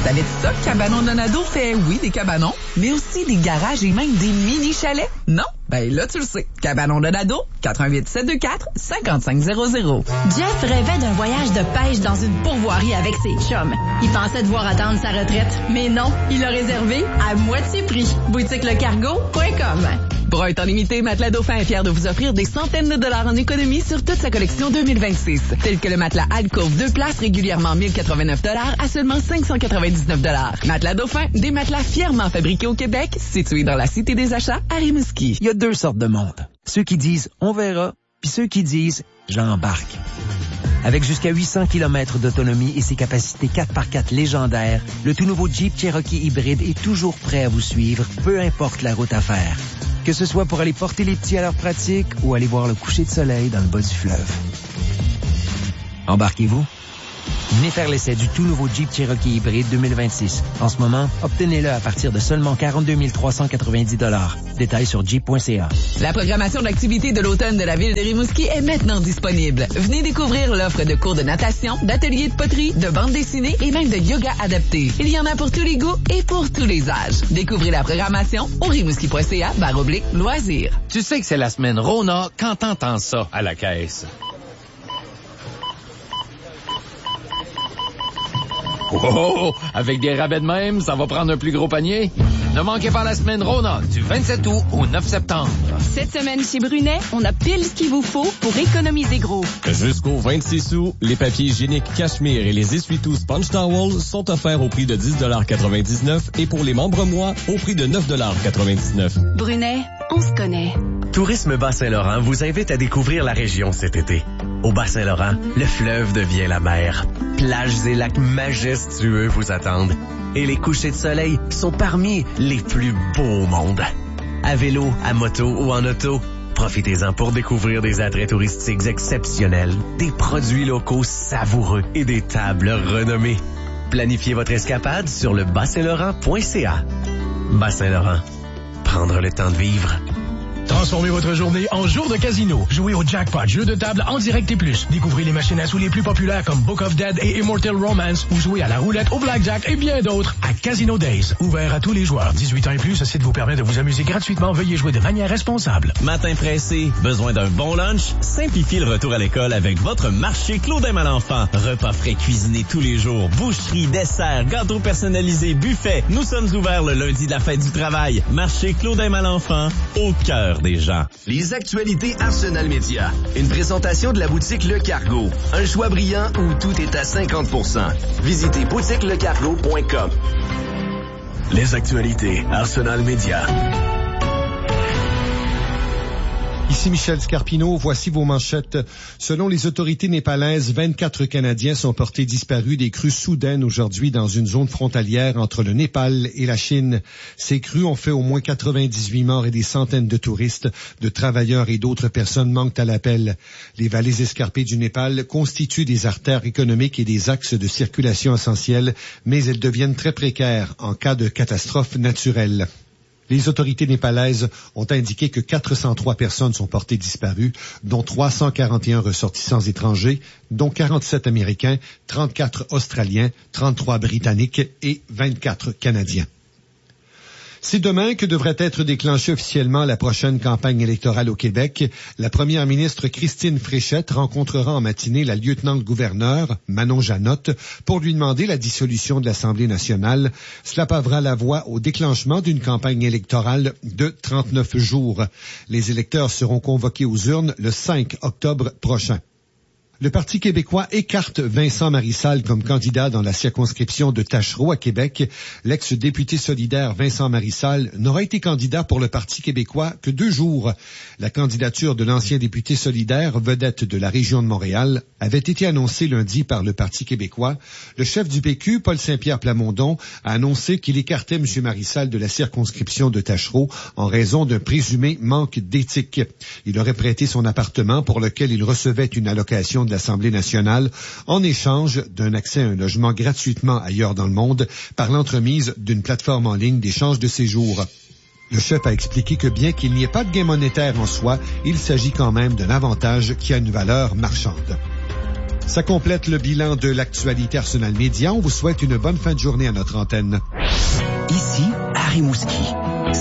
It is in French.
Savais-tu ça? Cabanon Donado fait, oui, des cabanons, mais aussi des garages et même des mini-chalets? Non? Ben là, tu le sais. Cabanon Donado, 88-724-5500. Jeff rêvait d'un voyage de pêche dans une pourvoirie avec ses chums. Il pensait devoir attendre sa retraite, mais non, il a réservé à moitié prix. boutiquelecargo.com. Pour un temps limité, Matelas Dauphin est fier de vous offrir des centaines de dollars en économie sur toute sa collection 2026. Tel que le matelas Alcove 2 places régulièrement 1089 $ à seulement 599 $. Matelas Dauphin, des matelas fièrement fabriqués au Québec, situés dans la Cité des Achats à Rimouski. Il y a deux sortes de monde. Ceux qui disent « on verra », puis ceux qui disent « j'embarque ». Avec jusqu'à 800 km d'autonomie et ses capacités 4x4 légendaires, le tout nouveau Jeep Cherokee hybride est toujours prêt à vous suivre, peu importe la route à faire. Que ce soit pour aller porter les petits à leur pratique ou aller voir le coucher de soleil dans le bas du fleuve. Embarquez-vous? Venez faire l'essai du tout nouveau Jeep Cherokee hybride 2026. En ce moment, obtenez-le à partir de seulement 42 390 $. Détails sur jeep.ca. La programmation d'activités de l'automne de la ville de Rimouski est maintenant disponible. Venez découvrir l'offre de cours de natation, d'ateliers de poterie, de bande dessinée et même de yoga adapté. Il y en a pour tous les goûts et pour tous les âges. Découvrez la programmation au rimouski.ca/loisirs. Tu sais que c'est la semaine Rona quand t'entends ça à la caisse. Oh, avec des rabais de même, ça va prendre un plus gros panier. Ne manquez pas la semaine Rona du 27 août au 9 septembre. Cette semaine chez Brunet, on a pile ce qu'il vous faut pour économiser gros. Jusqu'au 26 août, les papiers hygiéniques Cachemire et les essuie-tout Sponge Towels sont offerts au prix de 10,99 $ et pour les membres mois, au prix de 9,99 $. Brunet, on se connaît. Tourisme Bas-Saint-Laurent vous invite à découvrir la région cet été. Au Bas-Saint-Laurent, le fleuve devient la mer. Plages et lacs majestueux vous attendent. Et les couchers de soleil sont parmi les plus beaux au monde. À vélo, à moto ou en auto, profitez-en pour découvrir des attraits touristiques exceptionnels, des produits locaux savoureux et des tables renommées. Planifiez votre escapade sur le bassaintlaurent.ca. Bas-Saint-Laurent, prendre le temps de vivre. Transformez votre journée en jour de casino. Jouez au Jackpot, jeu de table en direct et plus. Découvrez les machines à sous les plus populaires comme Book of Dead et Immortal Romance ou jouez à la roulette, au blackjack et bien d'autres à Casino Days. Ouvert à tous les joueurs. 18 ans et plus, ce site vous permet de vous amuser gratuitement. Veuillez jouer de manière responsable. Matin pressé, besoin d'un bon lunch? Simplifiez le retour à l'école avec votre marché Claudin Malenfant. Repas frais cuisinés tous les jours, boucherie, dessert, gâteaux personnalisés, buffet. Nous sommes ouverts le lundi de la fête du travail. Marché Claudin Malenfant, au cœur des gens. Les actualités Arsenal Média. Une présentation de la boutique Le Cargo. Un choix brillant où tout est à 50%. Visitez boutiquelecargo.com. Les actualités Arsenal Média. Ici Michel Scarpino, voici vos manchettes. Selon les autorités népalaises, 24 Canadiens sont portés disparus des crues soudaines aujourd'hui dans une zone frontalière entre le Népal et la Chine. Ces crues ont fait au moins 98 morts et des centaines de touristes, de travailleurs et d'autres personnes manquent à l'appel. Les vallées escarpées du Népal constituent des artères économiques et des axes de circulation essentiels, mais elles deviennent très précaires en cas de catastrophe naturelle. Les autorités népalaises ont indiqué que 403 personnes sont portées disparues, dont 341 ressortissants étrangers, dont 47 Américains, 34 Australiens, 33 Britanniques et 24 Canadiens. C'est demain que devrait être déclenchée officiellement la prochaine campagne électorale au Québec. La première ministre Christine Fréchette rencontrera en matinée la lieutenant-gouverneur Manon Janotte pour lui demander la dissolution de l'Assemblée nationale. Cela pavera la voie au déclenchement d'une campagne électorale de 39 jours. Les électeurs seront convoqués aux urnes le 5 octobre prochain. Le Parti québécois écarte Vincent Marissal comme candidat dans la circonscription de Tachereau à Québec. L'ex-député solidaire Vincent Marissal n'aura été candidat pour le Parti québécois que 2 jours. La candidature de l'ancien député solidaire, vedette de la région de Montréal, avait été annoncée lundi par le Parti québécois. Le chef du PQ, Paul Saint-Pierre Plamondon, a annoncé qu'il écartait M. Marissal de la circonscription de Tachereau en raison d'un présumé manque d'éthique. Il aurait prêté son appartement pour lequel il recevait une allocation de l'Assemblée nationale en échange d'un accès à un logement gratuitement ailleurs dans le monde par l'entremise d'une plateforme en ligne d'échange de séjour. Le chef a expliqué que bien qu'il n'y ait pas de gain monétaire en soi, il s'agit quand même d'un avantage qui a une valeur marchande. Ça complète le bilan de l'actualité Arsenal Média. On vous souhaite une bonne fin de journée à notre antenne. Ici, à Rimouski.